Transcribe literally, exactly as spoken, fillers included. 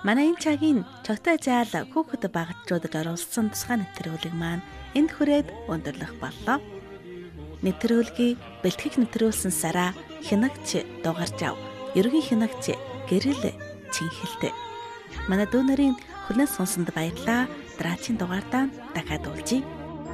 Манай энэ цагийн чогтой заал хүүхэд багтчуудад оруулсан тусгай нэвтрүүлэг маань энд хүрээд өндөрлөх боллоо. Нэвтрүүлгийг бэлтгэх нэвтрүүлсэн Сара Хянагч дугарч ав. Ерөнхий хянагч Гэрэл Чинхэлтэй. Манай дүү нарын хүлээн сонсонд баярлалаа. Дараагийн дугаартаа дахиад уулзъя.